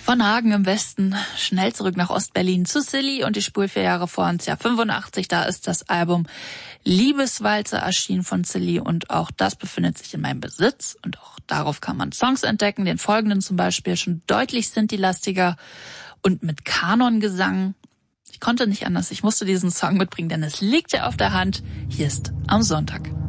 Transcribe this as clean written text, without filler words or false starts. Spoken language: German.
Von Hagen im Westen schnell zurück nach Ostberlin zu Silly und die Spur 4 Jahre vor ins Jahr 85. Da ist das Album Liebeswalzer erschienen von Silly und auch das befindet sich in meinem Besitz und auch darauf kann man Songs entdecken, den folgenden zum Beispiel, schon deutlich Sinti-lastiger und mit Kanongesang. Ich konnte nicht anders, ich musste diesen Song mitbringen, denn es liegt ja auf der Hand. Hier ist Am Sonntag.